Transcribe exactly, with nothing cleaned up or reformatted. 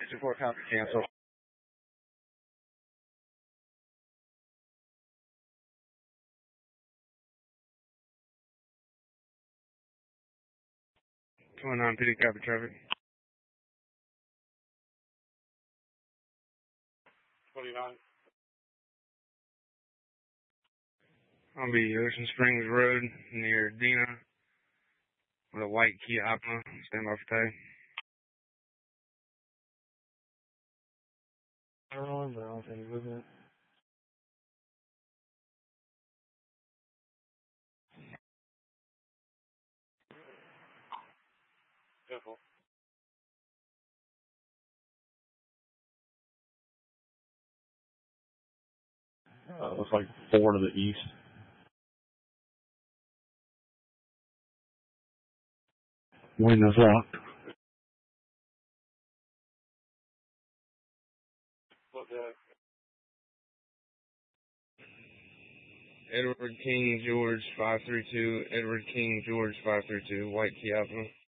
two four copy, cancel. twenty-nine P D copy traffic. twenty-nine. I'll be Ocean Springs Road near Dina with a white Kia Optima. Stand by for tag. I don't know, but I don't think he's with it. Careful. Uh, looks like four to the east. Windows locked. What's that? Edward King George five three two. Edward King George five three two. White Kia Optima.